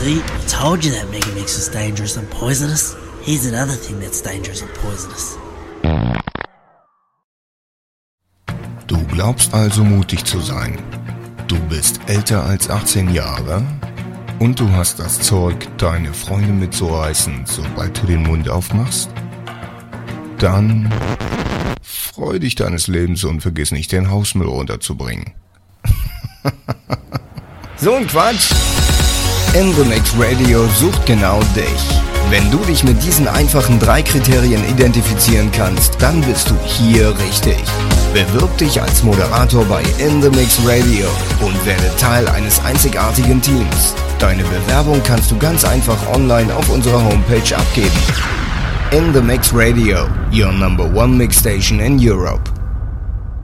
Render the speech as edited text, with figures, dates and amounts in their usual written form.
See, I told you that Megamix is dangerous and poisonous. Here's another thing that's dangerous and poisonous. Du glaubst also mutig zu sein. Du bist älter als 18 Jahre und du hast das Zeug, deine Freunde mitzureißen, sobald du den Mund aufmachst? Dann freu dich deines Lebens und vergiss nicht, den Hausmüll runterzubringen. So ein Quatsch! In the Mix Radio sucht genau dich. Wenn du dich mit diesen einfachen 3 Kriterien identifizieren kannst, dann bist du hier richtig. Bewirb dich als Moderator bei In the Mix Radio und werde Teil eines einzigartigen Teams. Deine Bewerbung kannst du ganz einfach online auf unserer Homepage abgeben. In the Mix Radio, your number one mix station in Europe.